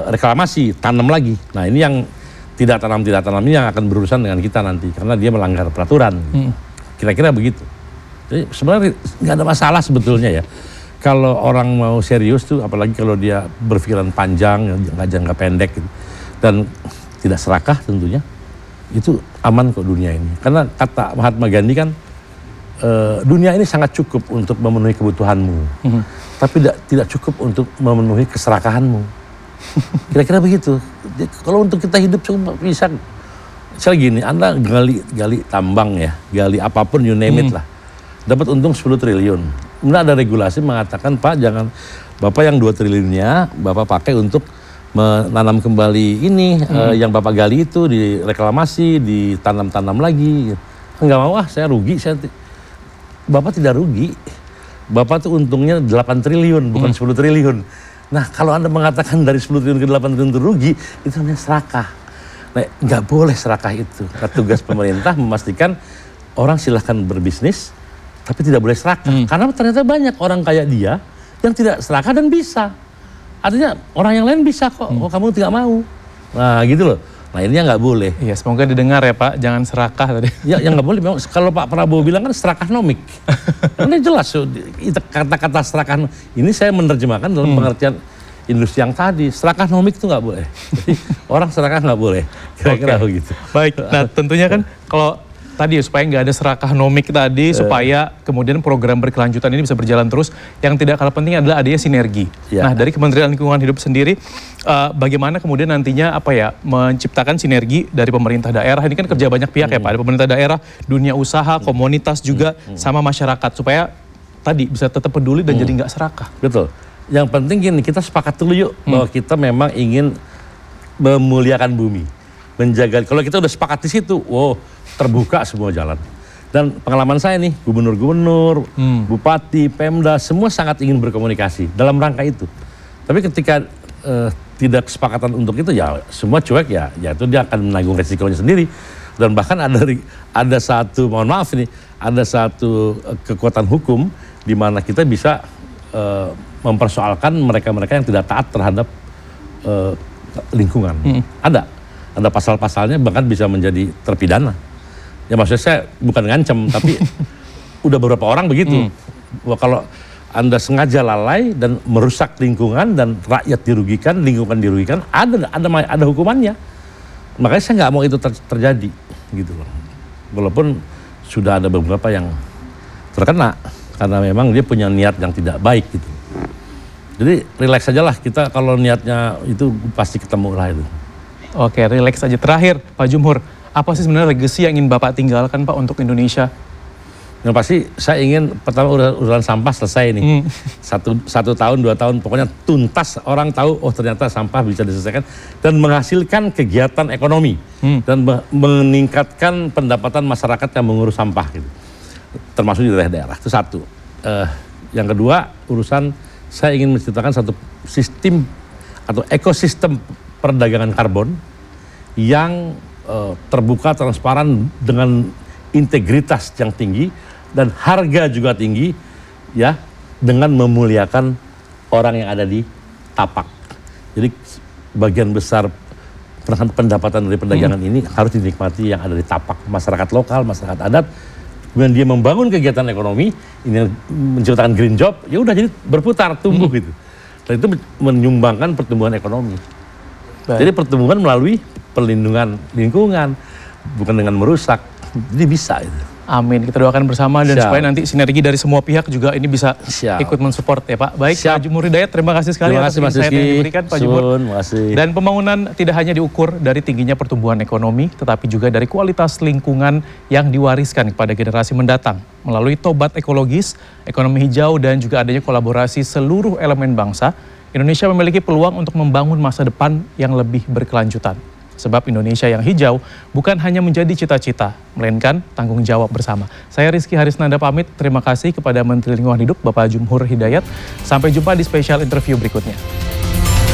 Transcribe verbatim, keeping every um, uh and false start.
reklamasi, tanam lagi. Nah ini yang tidak tanam tidak tanam ini yang akan berurusan dengan kita nanti karena dia melanggar peraturan. Hmm. Kira-kira begitu. Jadi sebenarnya nggak ada masalah sebetulnya ya. Kalau orang mau serius tuh, apalagi kalau dia berpikiran panjang, nggak jangka pendek gitu, dan tidak serakah tentunya, itu aman kok dunia ini. Karena kata Mahatma Gandhi kan, e, dunia ini sangat cukup untuk memenuhi kebutuhanmu, mm-hmm. tapi tidak, tidak cukup untuk memenuhi keserakahanmu. Kira-kira begitu. Jadi, kalau untuk kita hidup cuma bisa, misalnya gini, Anda gali, gali tambang ya, gali apapun, you name it mm. lah, dapat untung sepuluh triliun. Kemudian ada regulasi mengatakan, Pak jangan, Bapak yang dua triliunnya, Bapak pakai untuk menanam kembali ini, hmm. eh, yang Bapak gali itu direklamasi, ditanam-tanam lagi. Enggak mau ah, saya rugi. Saya Bapak tidak rugi. Bapak tuh untungnya delapan triliun, bukan hmm. sepuluh triliun. Nah kalau Anda mengatakan dari sepuluh triliun ke delapan triliun itu rugi, itu namanya serakah. Nah nggak boleh serakah itu. Nah, tugas pemerintah memastikan orang silahkan berbisnis, tapi tidak boleh serakah. Hmm. Karena ternyata banyak orang kayak dia yang tidak serakah dan bisa. Artinya orang yang lain bisa kok, hmm. oh kamu tidak mau. Nah gitu loh. Nah ini yang nggak boleh. Iya semoga didengar ya Pak, jangan serakah tadi. Ya yang nggak boleh, memang kalau Pak Prabowo bilang kan serakahnomik. Ini jelas, kata-kata serakah, ini saya menerjemahkan dalam hmm. pengertian industri yang tadi. Serakahnomik itu nggak boleh. Jadi orang serakah nggak boleh. Kira-kira okay. begitu. Baik, nah tentunya kan kalau tadi supaya nggak ada serakah nomik tadi, uh, supaya kemudian program berkelanjutan ini bisa berjalan terus. Yang tidak kalah penting adalah adanya sinergi. Ya. Nah dari Kementerian Lingkungan Hidup sendiri, uh, bagaimana kemudian nantinya apa ya menciptakan sinergi dari pemerintah daerah. Ini kan kerja banyak pihak hmm. ya Pak, ada pemerintah daerah, dunia usaha, komunitas juga hmm. sama masyarakat supaya tadi bisa tetap peduli dan hmm. jadi nggak serakah. Betul. Yang penting gini, kita sepakat dulu yuk hmm. bahwa kita memang ingin memuliakan bumi, menjaga. Kalau kita udah sepakat di situ, wow, terbuka semua jalan. Dan pengalaman saya nih, gubernur-gubernur, hmm. bupati, pemda, semua sangat ingin berkomunikasi dalam rangka itu. Tapi ketika uh, tidak kesepakatan untuk itu, ya semua cuek ya, ya itu dia akan menanggung resikonya sendiri. Dan bahkan ada ada satu, mohon maaf nih, ada satu uh, kekuatan hukum di mana kita bisa uh, mempersoalkan mereka-mereka yang tidak taat terhadap uh, lingkungan. Hmm. Ada, ada pasal-pasalnya bahkan bisa menjadi terpidana. Ya maksudnya saya bukan ngancam, tapi udah beberapa orang begitu. Hmm. Wah, kalau Anda sengaja lalai dan merusak lingkungan dan rakyat dirugikan, lingkungan dirugikan, ada ada ada hukumannya. Makanya saya nggak mau itu ter, terjadi, gitu loh. Walaupun sudah ada beberapa yang terkena karena memang dia punya niat yang tidak baik gitu. Jadi relax saja lah, kita kalau niatnya itu pasti ketemu lah itu. Oke, relax aja. Terakhir, Pak Jumhur. Apa sih sebenarnya legacy yang ingin Bapak tinggalkan Pak untuk Indonesia? Yang pasti saya ingin pertama urusan sampah selesai nih. Hmm. Satu, satu tahun, dua tahun, pokoknya tuntas orang tahu, oh ternyata sampah bisa diselesaikan. Dan menghasilkan kegiatan ekonomi. Hmm. Dan meningkatkan pendapatan masyarakat yang mengurus sampah gitu. Termasuk di daerah-daerah, itu satu. Uh, yang kedua, urusan saya ingin menciptakan satu sistem atau ekosistem perdagangan karbon yang terbuka, transparan, dengan integritas yang tinggi dan harga juga tinggi, ya, dengan memuliakan orang yang ada di tapak. Jadi bagian besar pendapatan dari perdagangan hmm. ini harus dinikmati yang ada di tapak masyarakat lokal, masyarakat adat. Kemudian dia membangun kegiatan ekonomi, ini menciptakan green job, ya udah jadi berputar, tumbuh hmm. gitu. Dan itu menyumbangkan pertumbuhan ekonomi. Baik. Jadi pertumbuhan melalui perlindungan lingkungan, bukan dengan merusak. Jadi bisa itu. Amin, kita doakan bersama dan Siap. supaya nanti sinergi dari semua pihak juga ini bisa Siap. ikut mensupport ya Pak. Baik, Siap. Pak Jumhur Hidayat, terima kasih sekali terima kasih, atas insight yang diberikan Pak Jumhur. Dan pembangunan tidak hanya diukur dari tingginya pertumbuhan ekonomi, tetapi juga dari kualitas lingkungan yang diwariskan kepada generasi mendatang. Melalui tobat ekologis, ekonomi hijau, dan juga adanya kolaborasi seluruh elemen bangsa, Indonesia memiliki peluang untuk membangun masa depan yang lebih berkelanjutan. Sebab Indonesia yang hijau bukan hanya menjadi cita-cita, melainkan tanggung jawab bersama. Saya Rizky Harisnanda pamit, terima kasih kepada Menteri Lingkungan Hidup Bapak Jumhur Hidayat. Sampai jumpa di spesial interview berikutnya.